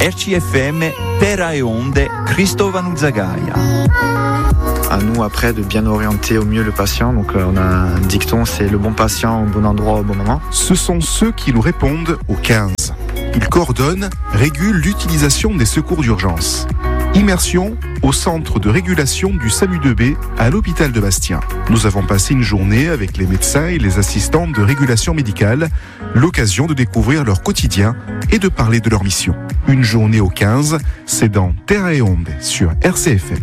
RCFM, Terra e Onde, Cristovano Zagaia. À nous après de bien orienter au mieux le patient. Donc on a un dicton, c'est le bon patient au bon endroit au bon moment. Ce sont ceux qui nous répondent au 15. Ils coordonnent, régulent l'utilisation des secours d'urgence. Immersion au centre de régulation du SAMU-2B à l'hôpital de Bastia. Nous avons passé une journée avec les médecins et les assistants de régulation médicale, l'occasion de découvrir leur quotidien et de parler de leur mission. Une journée au 15, c'est dans Terra e Onde sur RCFM.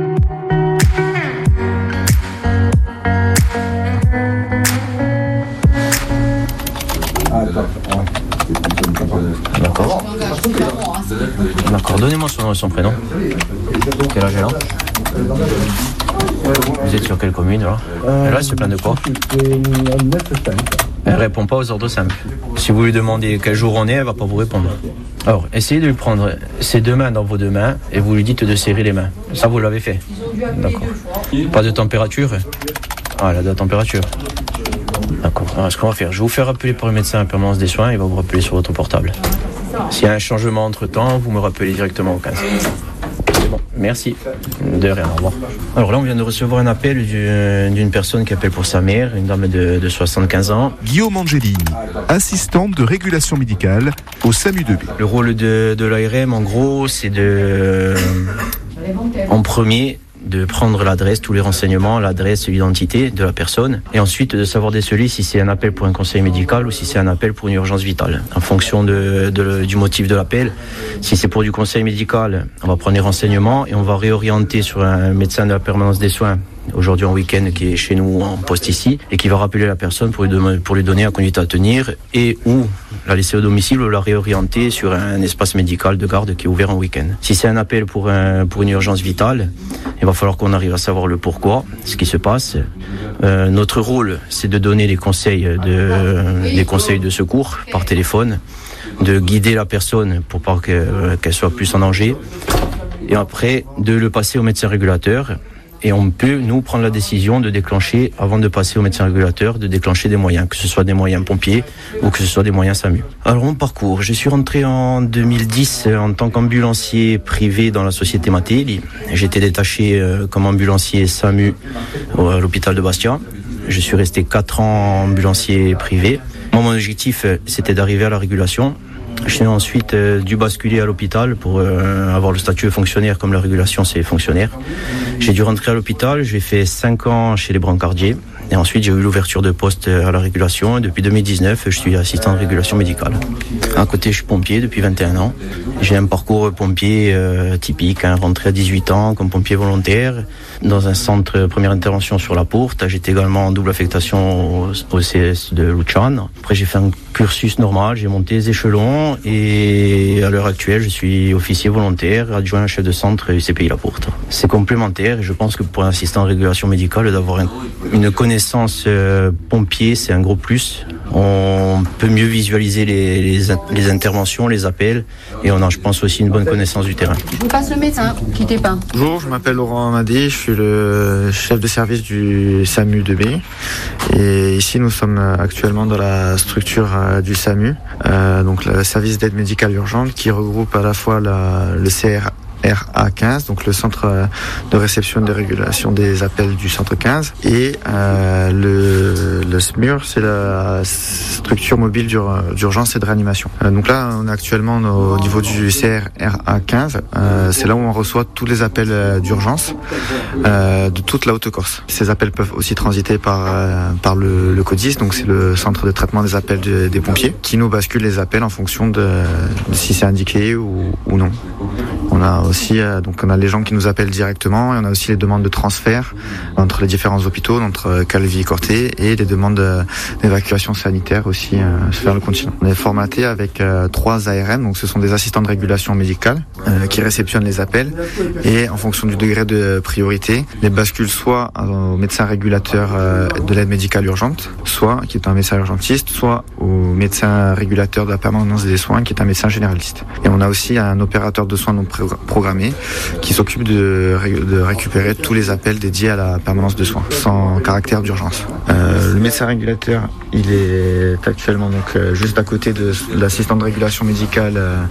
D'accord, donnez-moi son nom et son prénom. Quel âge elle a? Vous êtes sur quelle commune là? Elle se plaint de quoi? Elle répond pas aux ordres simples. Si vous lui demandez quel jour on est, elle va pas vous répondre. Alors, essayez de lui prendre ses deux mains dans vos deux mains et vous lui dites de serrer les mains. Ça, vous l'avez fait? D'accord. Pas de température? Ah, elle a de la température. D'accord. Alors, ce qu'on va faire, je vais vous faire rappeler par le médecin en permanence des soins, il va vous rappeler sur votre portable. S'il y a un changement entre-temps, vous me rappelez directement au 15. C'est bon, merci. De rien, au revoir. Alors là, on vient de recevoir un appel d'une personne qui appelle pour sa mère, une dame de 75 ans. Guillaume Angelini, assistante de régulation médicale au SAMU-2B. Le rôle de l'ARM, en gros, c'est en premier, de prendre l'adresse, tous les renseignements, l'adresse, l'identité de la personne, et ensuite de savoir déceler si c'est un appel pour un conseil médical ou si c'est un appel pour une urgence vitale. En fonction du motif de l'appel, si c'est pour du conseil médical, on va prendre les renseignements et on va réorienter sur un médecin de la permanence des soins, aujourd'hui en week-end, qui est chez nous en poste ici, et qui va rappeler la personne pour lui donner la conduite à tenir et ou la laisser au domicile ou la réorienter sur un espace médical de garde qui est ouvert en week-end. Si c'est un appel pour une urgence vitale, il va falloir qu'on arrive à savoir le pourquoi, ce qui se passe. Notre rôle, c'est de donner des conseils de secours par téléphone, de guider la personne pour pas qu'elle soit plus en danger, et après de le passer au médecin régulateur. Et on peut, nous, prendre la décision de déclencher, avant de passer au médecin régulateur, de déclencher des moyens, que ce soit des moyens pompiers ou que ce soit des moyens SAMU. Alors, mon parcours, je suis rentré en 2010 en tant qu'ambulancier privé dans la société Matteli. J'étais détaché comme ambulancier SAMU à l'hôpital de Bastia. Je suis resté 4 ans ambulancier privé. Moi, mon objectif, c'était d'arriver à la régulation. J'ai ensuite dû basculer à l'hôpital pour avoir le statut de fonctionnaire, comme la régulation c'est fonctionnaire. J'ai dû rentrer à l'hôpital, j'ai fait 5 ans chez les brancardiers et ensuite j'ai eu l'ouverture de poste à la régulation et depuis 2019 je suis assistant de régulation médicale. À côté je suis pompier depuis 21 ans. J'ai un parcours pompier typique, rentré à 18 ans comme pompier volontaire dans un centre première intervention sur la Pourte. J'étais également en double affectation au CS de Luchan. Après j'ai fait un cursus normal, j'ai monté les échelons et à l'heure actuelle je suis officier volontaire, adjoint chef de centre UCPI La Pourte. C'est complémentaire et je pense que pour un assistant de régulation médicale d'avoir une connaissance pompier c'est un gros plus. On peut mieux visualiser les interventions, les appels et on a je pense aussi une bonne connaissance du terrain. Je vous passe le médecin, quittez pas. Bonjour, je m'appelle Laurent Amadé, je suis le chef de service du SAMU-2B et ici nous sommes actuellement dans la structure du SAMU, donc le service d'aide médicale urgente qui regroupe à la fois le CRA15, donc le centre de réception et de régulation des appels du centre 15, et le SMUR, c'est la structure mobile d'urgence et de réanimation. Donc là, on est actuellement au niveau du CRA15, c'est là où on reçoit tous les appels d'urgence de toute la Haute-Corse. Ces appels peuvent aussi transiter par le CODIS, donc c'est le centre de traitement des appels des pompiers, qui nous bascule les appels en fonction de si c'est indiqué ou non. On a aussi on a les gens qui nous appellent directement et on a aussi les demandes de transfert entre les différents hôpitaux, entre Calvi et Corté, et des demandes d'évacuation sanitaire aussi vers le continent. On est formaté avec 3 ARM, donc ce sont des assistants de régulation médicale qui réceptionnent les appels et en fonction du degré de priorité, les basculent soit au médecin régulateur de l'aide médicale urgente, soit qui est un médecin urgentiste, soit au médecin régulateur de la permanence des soins qui est un médecin généraliste. Et on a aussi un opérateur de soins non programmés qui s'occupe de récupérer tous les appels dédiés à la permanence de soins sans caractère d'urgence. Le médecin régulateur, il est actuellement donc juste à côté de l'assistant de régulation médicale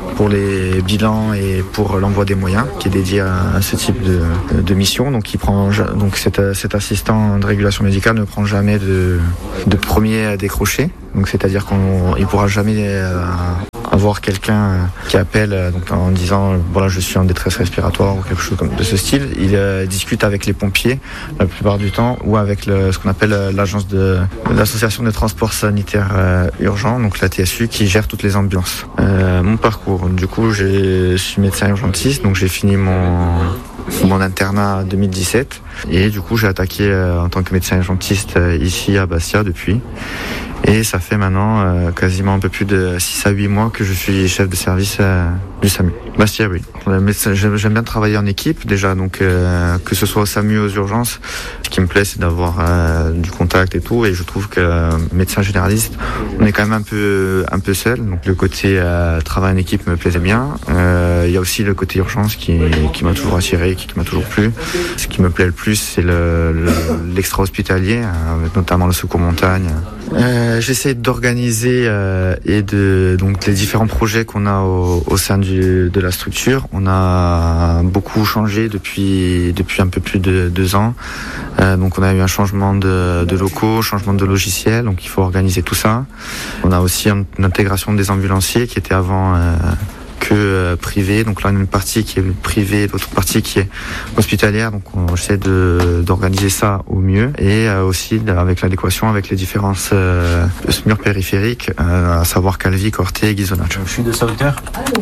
pour les bilans et pour l'envoi des moyens, qui est dédié à ce type de mission. Donc cet assistant de régulation médicale ne prend jamais de premier décroché. Donc c'est-à-dire qu'il ne pourra jamais avoir quelqu'un qui appelle en disant voilà, je suis en détresse respiratoire ou quelque chose de ce style. Il discute avec les pompiers la plupart du temps ou avec ce qu'on appelle l'association de transport sanitaire urgent, donc la TSU, qui gère toutes les ambulances. Mon parcours, du coup, je suis médecin urgentiste, donc j'ai fini mon internat en 2017 et du coup j'ai attaqué en tant que médecin urgentiste ici à Bastia depuis. Et ça fait maintenant quasiment un peu plus de 6 à 8 mois que je suis chef de service du SAMU. Bastia, oui. J'aime bien travailler en équipe déjà, donc que ce soit au SAMU ou aux urgences. Ce qui me plaît, c'est d'avoir du contact et tout. Et je trouve que médecin généraliste, on est quand même un peu seul. Donc le côté travail en équipe me plaisait bien. Il y a aussi le côté urgence qui m'a toujours attiré, qui m'a toujours plu. Ce qui me plaît le plus, c'est l'extra-hospitalier, notamment le secours montagne. J'essaie d'organiser donc les différents projets qu'on a au sein de la structure. On a beaucoup changé depuis un peu plus de 2 ans. Donc on a eu un changement de locaux, changement de logiciel, donc il faut organiser tout ça. On a aussi une intégration des ambulanciers qui était avant que privée. Donc là, on a une partie qui est privée, l'autre partie qui est hospitalière. Donc on essaie d'organiser ça au mieux et aussi avec l'adéquation avec les différences SMUR périphériques, à savoir Calvi, Corté et Ghisonaccia. Je suis de sa hauteur.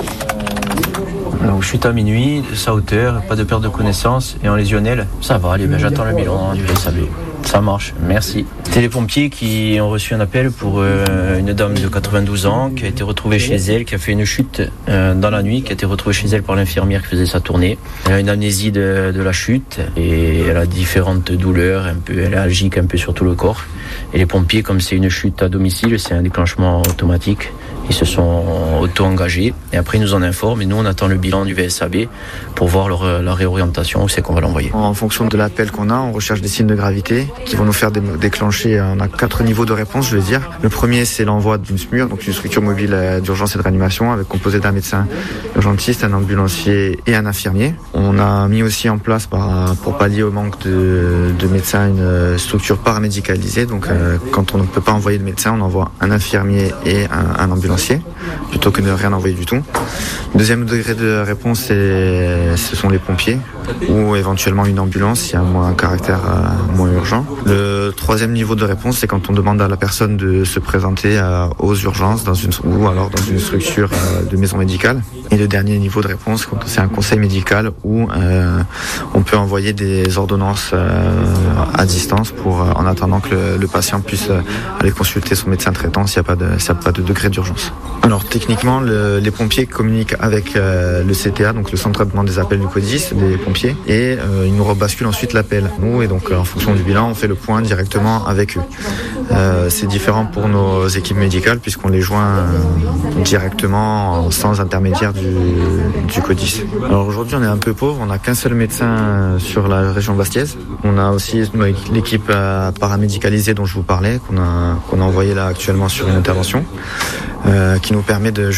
Donc je suis à minuit, de sa hauteur, pas de perte de connaissance et en lésionnel. Ça va, allez, j'attends le bilan du VSAB. Ça marche, merci. C'était les pompiers qui ont reçu un appel pour une dame de 92 ans qui a été retrouvée chez elle, qui a fait une chute dans la nuit, qui a été retrouvée chez elle par l'infirmière qui faisait sa tournée. Elle a une amnésie de la chute et elle a différentes douleurs, elle est algique un peu sur tout le corps. Et les pompiers, comme c'est une chute à domicile, c'est un déclenchement automatique. Ils se sont auto-engagés et après ils nous en informent et nous on attend le bilan du VSAB pour voir la réorientation, où c'est qu'on va l'envoyer. En fonction de l'appel qu'on a, on recherche des signes de gravité qui vont nous faire déclencher. On a 4 niveaux de réponse, je vais dire. Le premier, c'est l'envoi d'une SMUR, donc une structure mobile d'urgence et de réanimation, composée d'un médecin urgentiste, un ambulancier et un infirmier. On a mis aussi en place, pour pallier au manque de médecins, une structure paramédicalisée. Donc quand on ne peut pas envoyer de médecin, on envoie un infirmier et un ambulancier, plutôt que de rien envoyer du tout. Deuxième degré de réponse, ce sont les pompiers ou éventuellement une ambulance s'il y a un caractère moins urgent. Le troisième niveau de réponse, c'est quand on demande à la personne de se présenter aux urgences ou alors dans une structure de maison médicale. Et le dernier niveau de réponse, c'est un conseil médical où on peut envoyer des ordonnances à distance en attendant que le patient puisse aller consulter son médecin traitant s'il n'y a pas de degré d'urgence. Alors techniquement, les pompiers communiquent avec le CTA, donc le centre de traitement des appels du CODIS, des pompiers, et ils nous rebasculent ensuite l'appel. Nous, et donc en fonction du bilan, on fait le point directement avec eux. C'est différent pour nos équipes médicales puisqu'on les joint directement sans intermédiaire du CODIS. Alors aujourd'hui, on est un peu pauvre, on n'a qu'un seul médecin sur la région bastiaise. On a aussi l'équipe paramédicalisée dont je vous parlais, qu'on a envoyée là actuellement sur une intervention. Qui nous permet de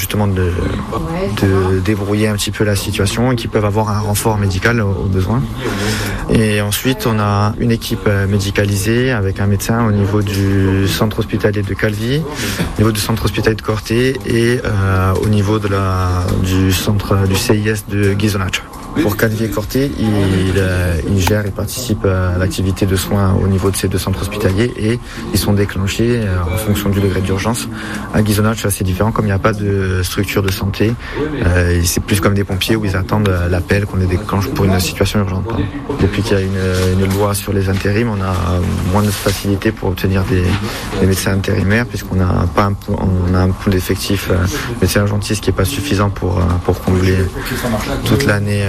débrouiller un petit peu la situation et qui peuvent avoir un renfort médical au besoin. Et ensuite, on a une équipe médicalisée avec un médecin au niveau du centre hospitalier de Calvi, au niveau du centre hospitalier de Corté et au niveau du centre du CIS de Ghisonaccia. Pour Calvi et Corté, il participe à l'activité de soins au niveau de ces 2 centres hospitaliers et ils sont déclenchés en fonction du degré d'urgence. À Ghisonaccia, c'est différent, comme il n'y a pas de structure de santé, c'est plus comme des pompiers où ils attendent l'appel qu'on les déclenche pour une situation urgente. Depuis qu'il y a une loi sur les intérims, on a moins de facilité pour obtenir des médecins intérimaires puisqu'on a un pool d'effectifs médecins urgentistes qui n'est pas suffisant pour combler toute l'année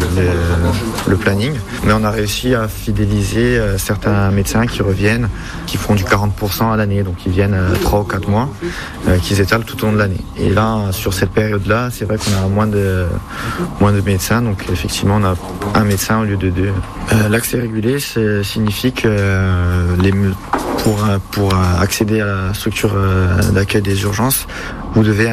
le planning, mais on a réussi à fidéliser certains médecins qui reviennent, qui font du 40% à l'année, donc ils viennent 3 ou 4 mois, qu'ils étalent tout au long de l'année. Et là, sur cette période-là, c'est vrai qu'on a moins de médecins, donc effectivement on a un médecin au lieu de 2. L'accès régulé, ça signifie que pour accéder à la structure d'accueil des urgences, vous devez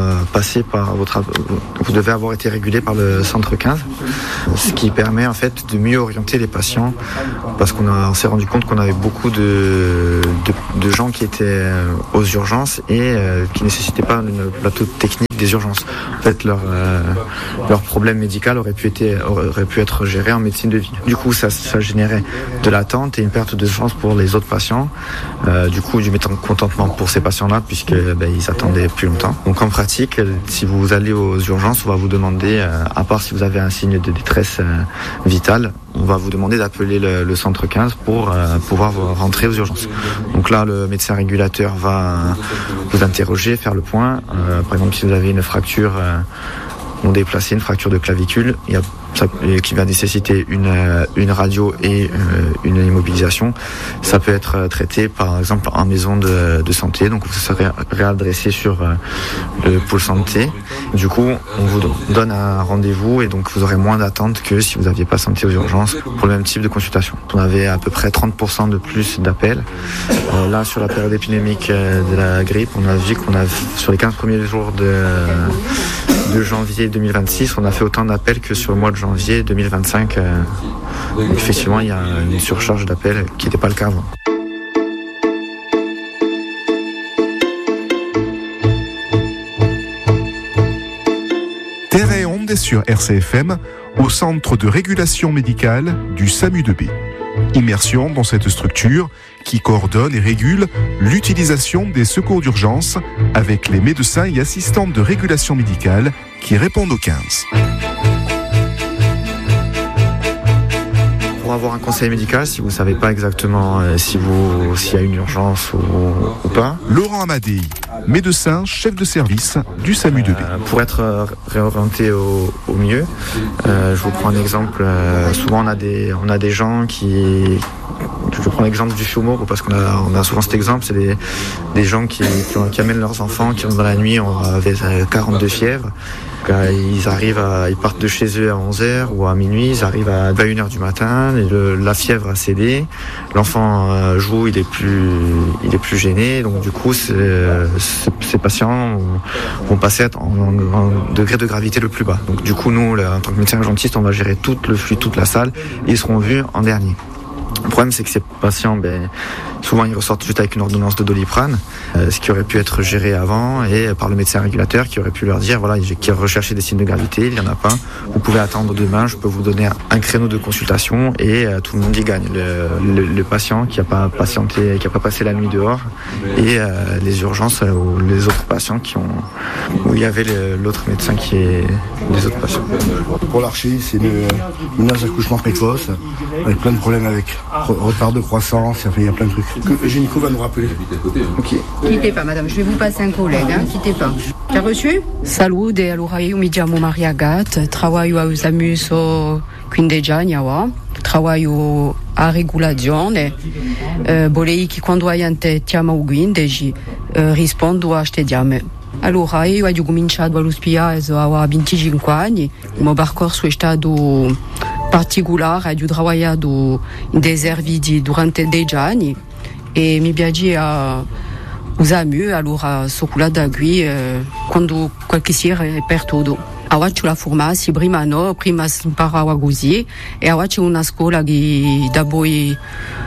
vous devez avoir été régulé par le centre 15, ce qui permet en fait de mieux orienter les patients, parce qu'on s'est rendu compte qu'on avait beaucoup de gens qui étaient aux urgences et qui nécessitaient pas le plateau technique des urgences. En fait, leur problème médical aurait pu être géré en médecine de ville. Du coup, ça générait de l'attente et une perte de chance pour les autres patients. Du coup, du mécontentement pour ces patients-là, puisque ils attendaient plus longtemps. Donc en pratique, si vous allez aux urgences, on va vous demander, à part si vous avez un signe de détresse vitale, on va vous demander d'appeler le centre 15 pour pouvoir rentrer aux urgences. Donc là, le médecin régulateur va vous interroger, faire le point. Par exemple, si vous avez une fracture non déplacée, une fracture de clavicule, qui va nécessiter une radio et une immobilisation, ça peut être traité par exemple en maison de santé, donc vous serez réadressé sur le pôle santé. Du coup, on vous donne un rendez-vous et donc vous aurez moins d'attente que si vous n'aviez pas santé aux urgences pour le même type de consultation. On avait à peu près 30% de plus d'appels. Là, sur la période épidémique de la grippe, on a vu sur les 15 premiers jours de janvier 2026, on a fait autant d'appels que sur le mois de janvier 2025. Donc effectivement, il y a une surcharge d'appels qui n'était pas le cas avant. Terre et Onde sur RCFM, au centre de régulation médicale du SAMU-2B. Immersion dans cette structure qui coordonne et régule l'utilisation des secours d'urgence avec les médecins et assistants de régulation médicale qui répondent au 15. Pour avoir un conseil médical, si vous ne savez pas exactement s'il y a une urgence ou pas. Laurent Amadei, médecin, chef de service du SAMU-2B. Pour être réorienté au mieux, je vous prends un exemple. Souvent on a des gens qui... Je prends l'exemple du Fiumoro parce qu'on a souvent cet exemple, c'est des gens qui amènent leurs enfants, qui rentrent dans la nuit avec 42 fièvres. Ils partent de chez eux à 11h ou à minuit, ils arrivent à 1h du matin, la fièvre a cédé, l'enfant joue, il est plus gêné, donc du coup ces patients vont passer en degré de gravité le plus bas. Donc du coup nous, en tant que médecin urgentiste, on va gérer tout le flux, toute la salle, et ils seront vus en dernier. Le problème, c'est que ces patients, souvent ils ressortent juste avec une ordonnance de Doliprane, ce qui aurait pu être géré avant et par le médecin régulateur qui aurait pu leur dire voilà, qui recherchait des signes de gravité, il n'y en a pas, vous pouvez attendre demain, je peux vous donner un créneau de consultation et tout le monde y gagne. Le patient qui n'a pas patienté, qui n'a pas passé la nuit dehors et les urgences ou les autres patients où il y avait l'autre médecin qui est les autres patients. Pour l'archi, c'est une âge d'accouchement précoce avec plein de problèmes avec retard de croissance, il y a plein de trucs. Le gynéco va nous rappeler. Ok. Quittez pas, madame, je vais vous passer un collègue, quittez pas. Tu as reçu? Salute, allora io mi chiamo Maria Gat, trabalho ao SAMU so 15 anni ora, trabalho a regulazione, volei che quando hai ante chiama o 15 rispondo a ste chiame. Allora io ho cominciato all'ospedale a 25 anni, il mio percorso è stato particolare, ho lavorato in dei servizi durante 10 anni e mi piaceva o SAMU, allora sono quella da qui quando qualche sera è per tutto. Ora c'è la formazione, prima si imparava così e ora c'è una scuola che da poi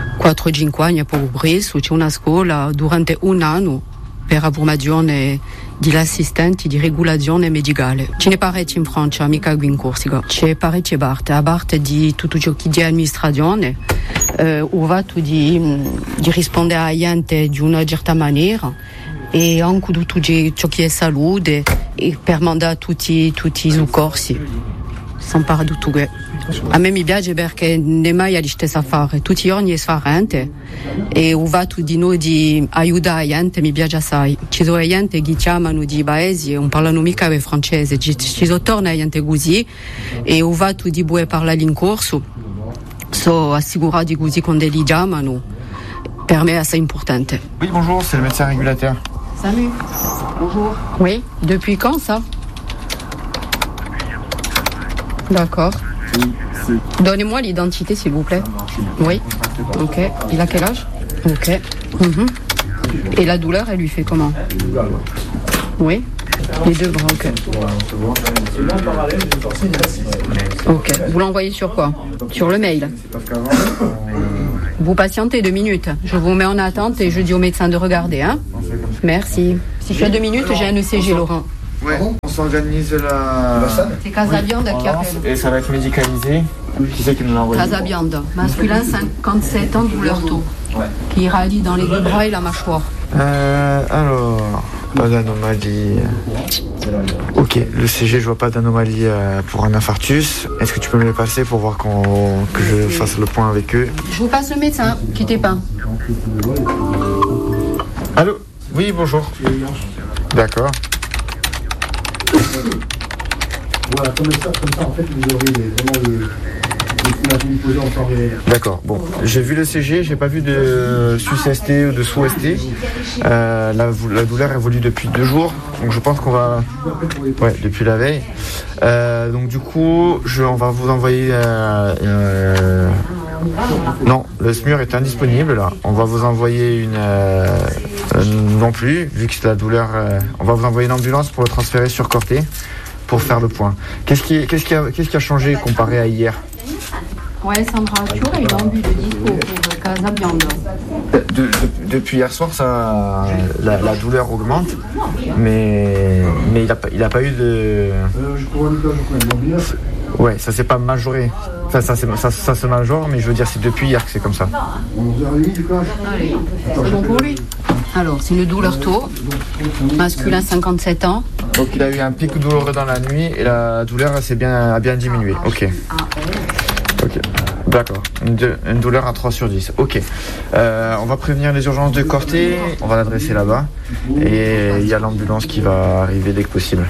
4-5 anni poco presto, c'è una scuola durante un anno per la formazione degli assistenti di regolazione medicale. Ce ne parecchi in Francia, mica qui in Corsica. C'è parecchie parte, a parte di tutto ciò che è amministrazione, ho fatto di rispondere a gente di una certa maniera e anche tutto ciò che è salute e per mandare tutti i soccorsi. Sono parlato tutto che. A me mi piace perché non è mai la stessa fare, tutti i giorni è differente e ho fatto di noi di aiutare la gente, mi piace assai. Ci sono gente che chiamano di paesi e non parlano mica il francese, ci sono torna gente così e ho fatto di buone parlare in corso, sono assicurati così quando li chiamano, per me è assai importante. Oui, bonjour, c'est le médecin régulateur. Salut. Bonjour. Oui, depuis quand ça? D'accord. Donnez-moi l'identité, s'il vous plaît. Oui. Ok. Il a quel âge? Ok. Et la douleur, elle lui fait comment? Oui. Les deux bras, ok. Ok. Vous l'envoyez sur quoi? Sur le mail. Vous patientez 2 minutes. Je vous mets en attente et je dis au médecin de regarder. Hein. Merci. Si tu as 2 minutes, j'ai un ECG, Laurent. Ouais, on s'organise la... C'est Casabiande qui appelle. Et ça va être médicalisé. Qui c'est qui nous l'a envoyé? Casabiande, masculin, 57 ans, douleur tôt. Ouais. Qui irradie dans les deux bras et la mâchoire. Alors, pas d'anomalie. Ok, le CG, je vois pas d'anomalie pour un infarctus. Est-ce que tu peux me les passer pour voir que je fasse le point avec eux? Je vous passe le médecin, quittez pas. Allô? Oui, bonjour. D'accord. Voilà, comme ça, en fait, vous aurez vraiment l'imagerie posée en temps réel. D'accord, bon. J'ai vu le CG, j'ai pas vu de sus-ST ou de sous-ST. La douleur évolue depuis 2 jours, donc je pense qu'on va... Ouais, depuis la veille. Donc du coup, on va vous envoyer... Non, le SMUR est indisponible là. On va vous envoyer non plus, vu que c'est la douleur... on va vous envoyer une ambulance pour le transférer sur Corté pour faire le point. Qu'est-ce qui a changé comparé à hier? Ouais, Sandra Arthur et une ambu de dispo pour Casabiande. Depuis hier soir, la douleur augmente, mais il a pas eu de... Ouais, ça s'est pas majoré. Enfin, ça se majore, mais je veux dire, c'est depuis hier que c'est comme ça. Allez, c'est bon pour lui. Alors, c'est une douleur tôt, masculin 57 ans. Donc il a eu un pic douloureux dans la nuit et la douleur a bien diminué. Ok. D'accord. Une douleur à 3 sur 10. Ok. On va prévenir les urgences de Corté. On va l'adresser là-bas. Et il y a l'ambulance qui va arriver dès que possible.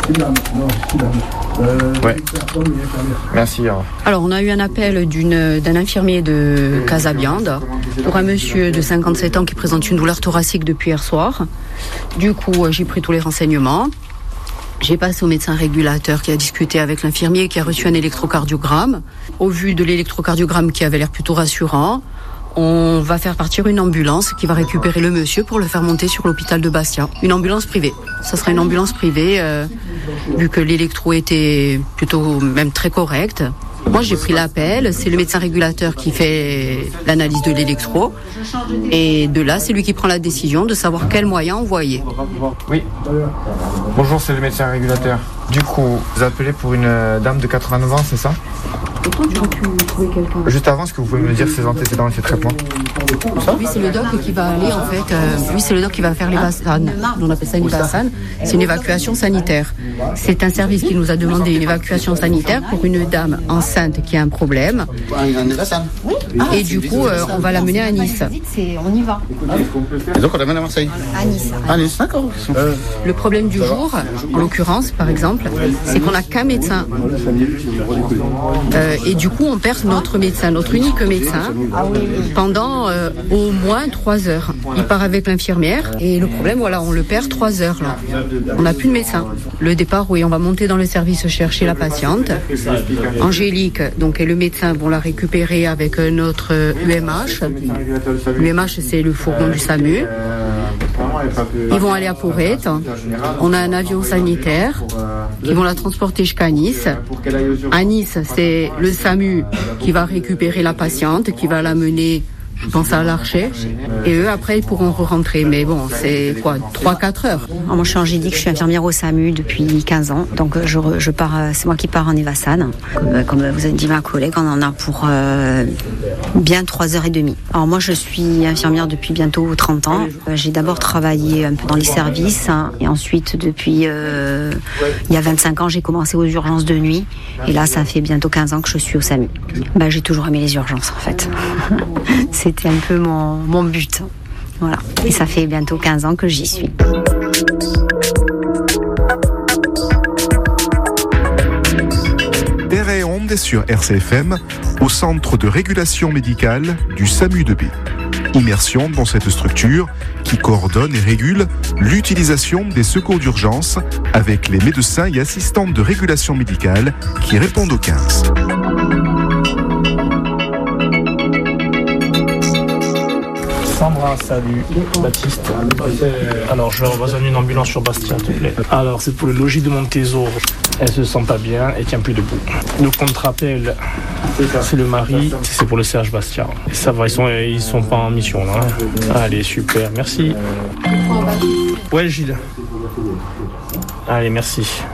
Ouais. Merci. Alors, on a eu un appel d'un infirmier de Casabiande pour un monsieur de 57 ans qui présente une douleur thoracique depuis hier soir. Du coup, j'ai pris tous les renseignements. J'ai passé au médecin régulateur qui a discuté avec l'infirmier qui a reçu un électrocardiogramme. Au vu de l'électrocardiogramme qui avait l'air plutôt rassurant, on va faire partir une ambulance qui va récupérer le monsieur pour le faire monter sur l'hôpital de Bastia. Une ambulance privée. Ça sera une ambulance privée vu que l'électro était plutôt même très correct. Moi, j'ai pris l'appel. C'est le médecin régulateur qui fait l'analyse de l'électro. Et de là, c'est lui qui prend la décision de savoir quel moyen envoyer. Oui. Bonjour, c'est le médecin régulateur. Du coup, vous appelez pour une dame de 89 ans, c'est ça? Et toi, tu aurais pu trouver quelqu'un? Juste avant, est-ce que vous pouvez me dire ses antécédents et ses traitements? Oui, c'est le doc qui va aller, en fait. Lui, c'est le doc qui va faire l'évacuation. On appelle ça une évacuation. C'est une évacuation sanitaire. C'est un service qui nous a demandé une évacuation sanitaire pour une dame enceinte qui a un problème. Et du coup, on va l'amener à Nice. On y va. Et donc on l'amène à Marseille? À Nice. À Nice, d'accord. Le problème du jour, en l'occurrence, par exemple, c'est qu'on n'a qu'un médecin. Et du coup, on perd notre médecin, notre unique médecin, pendant au moins 3 heures. Il part avec l'infirmière et le problème, voilà, on le perd 3 heures là. On n'a plus de médecin. Le départ, oui, on va monter dans le service chercher la patiente. Angélique, donc, et le médecin vont la récupérer avec notre UMH. L'UMH, c'est le fourgon du SAMU. Ils vont aller à Porrette. On a un avion sanitaire qui vont la transporter jusqu'à Nice. À Nice, c'est le SAMU qui va récupérer la patiente, qui va la mener, je pense, à l'Archer. Et eux, après, ils pourront rentrer. Mais bon, c'est quoi, 3-4 heures. Moi, je suis Angélique, je suis infirmière au SAMU depuis 15 ans. Donc, je pars, c'est moi qui pars en Evasan. Comme vous avez dit ma collègue, on en a pour bien 3h30. Alors, moi, je suis infirmière depuis bientôt 30 ans. J'ai d'abord travaillé un peu dans les services. Et ensuite, depuis il y a 25 ans, j'ai commencé aux urgences de nuit. Et là, ça fait bientôt 15 ans que je suis au SAMU. J'ai toujours aimé les urgences, en fait. C'était un peu mon but. Voilà. Et ça fait bientôt 15 ans que j'y suis. Terre et Onde sur RCFM, au centre de régulation médicale du SAMU de B. Immersion dans cette structure qui coordonne et régule l'utilisation des secours d'urgence avec les médecins et assistantes de régulation médicale qui répondent au 15. Ah, salut, Baptiste. Alors, je vais besoin d'une ambulance sur Bastia, s'il te plaît. Alors, c'est pour le logis de Montésor. Elle se sent pas bien, elle tient plus debout. Le contre-appel, c'est le mari, c'est pour le Serge Bastia. Ça va, ils sont pas en mission là. Allez, super, merci. Ouais, Gilles. Allez, merci.